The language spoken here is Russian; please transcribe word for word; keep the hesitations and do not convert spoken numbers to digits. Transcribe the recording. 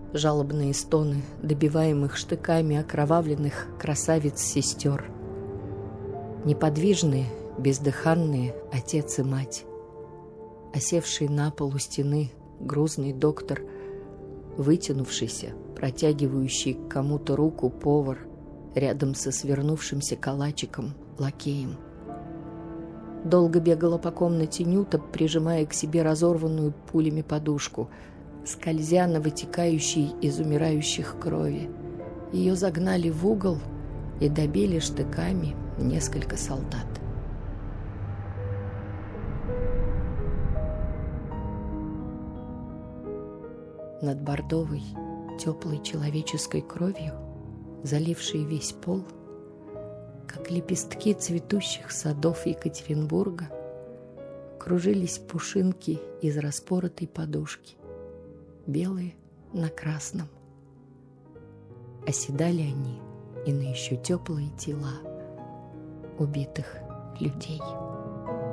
жалобные стоны добиваемых штыками окровавленных красавиц-сестер. Неподвижные, бездыханные отец и мать. Осевший на пол у стены грузный доктор, вытянувшийся, протягивающий к кому-то руку повар, рядом со свернувшимся калачиком лакеем. Долго бегала по комнате Нюта, прижимая к себе разорванную пулями подушку, скользя на вытекающей из умирающих крови. Ее загнали в угол и добили штыками несколько солдат. Над бордовой, теплой человеческой кровью, залившей весь пол, как лепестки цветущих садов Екатеринбурга, кружились пушинки из распоротой подушки, белые на красном. Оседали они и на еще теплые тела убитых людей.